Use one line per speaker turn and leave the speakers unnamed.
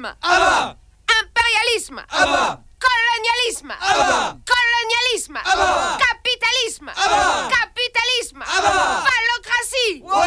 Impérialisme.
Abba.
Impérialisme.
Abba.
Colonialisme.
Abba.
Colonialisme.
Abba.
Capitalisme.
Abba.
Capitalisme.
Abba.
Phallocratie.
Wow.